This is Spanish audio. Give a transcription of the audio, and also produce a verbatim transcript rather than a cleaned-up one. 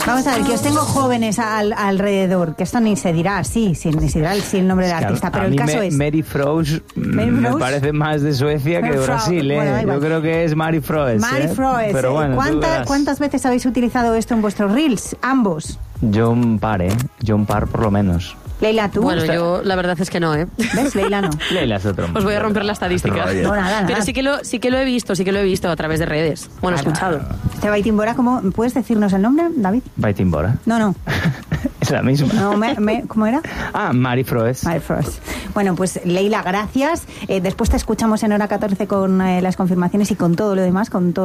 Vamos a ver, que os tengo jóvenes al, alrededor, que esto ni se dirá así, sin, ni se dirá el, el nombre del Es que artista, a, pero a el mí caso me, es... Mary Froese Mary me Froese. parece más de Suecia Mary que de Fro- Brasil, ¿eh? bueno, da igual. Yo creo que es Mary Froese. Mary ¿eh? Froese, Pero bueno, tú ¿Cuánta- verás. ¿cuántas veces habéis utilizado esto en vuestros reels? Ambos. Yo un par, ¿eh? Yo un par por lo menos. Leila, ¿tú? Bueno, yo la verdad es que no, ¿eh? ¿Ves? Leila no. Leila es otro. Os voy a romper la estadística. Otro rollo. No, nada, nada. Pero sí que lo sí que lo he visto, sí que lo he visto a través de redes. Bueno, Claro. escuchado. Este Baitimbora, ¿cómo? ¿Puedes decirnos el nombre, David? Baitimbora. No, no. Es la misma. no me, me- ¿Cómo era? Ah, Mary Froese. Mary Froese. Bueno, pues Leila, gracias. Eh, después te escuchamos en hora catorce con eh, las confirmaciones y con todo lo demás, con todo.